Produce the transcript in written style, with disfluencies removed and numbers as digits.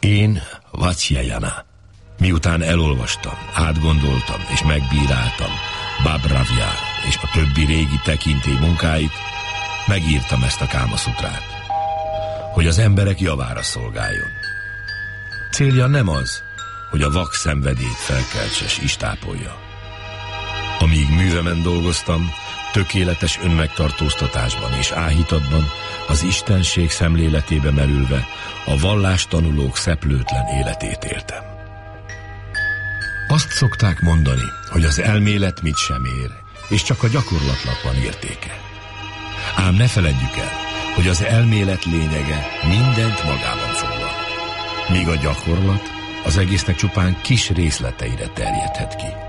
Én, Vatsyayana, miután elolvastam, átgondoltam és megbíráltam Babravya és a többi régi tekintély munkáit, megírtam ezt a Kámaszutrát, hogy az emberek javára szolgáljon. Célja nem az, hogy a vak szenvedélyt felkeltse s istápolja. Amíg művemen dolgoztam, tökéletes önmegtartóztatásban és áhítatban, az istenség szemléletébe merülve a vallástanulók szeplőtlen életét éltem. Azt szokták mondani, hogy az elmélet mit sem ér, és csak a gyakorlatnak van értéke. Ám ne feledjük el, hogy az elmélet lényege mindent magában foglal, míg a gyakorlat az egésznek csupán kis részleteire terjedhet ki.